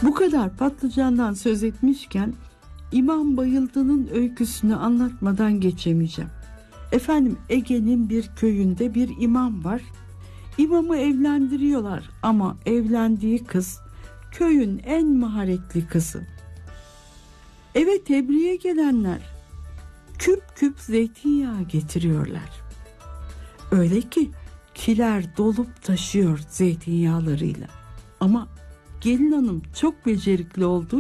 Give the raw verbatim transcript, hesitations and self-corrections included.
Bu kadar patlıcandan söz etmişken İmam Bayıldı'nın öyküsünü anlatmadan geçemeyeceğim. Efendim, Ege'nin bir köyünde bir imam var. İmamı evlendiriyorlar ama evlendiği kız köyün en maharetli kızı. Eve tebriğe gelenler küp küp zeytinyağı getiriyorlar. Öyle ki kiler dolup taşıyor zeytinyağlarıyla. Ama gelin hanım çok becerikli olduğu